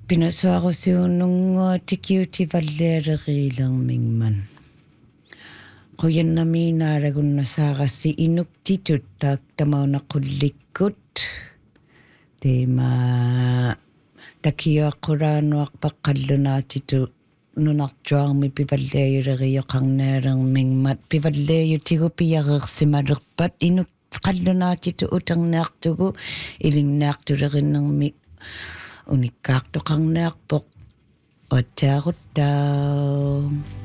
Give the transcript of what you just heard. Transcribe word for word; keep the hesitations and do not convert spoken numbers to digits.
Pinasuarusiununga tikiuti valleeriqiilermingman. Quyannamiinaaragunna saaqassi inuktitut taak tamaunaqullikkut teema takiuaqquraanuarpaq qallunaatitu nunartuarmi pivalleeyuleriyoqarnaalermingmat pivalleeyutigu piareersimalerpat inuk qallunaatitu uternaartugu ilinnaartulerinnermi unikkaartoqarnaarpoq Ottaaruttaa.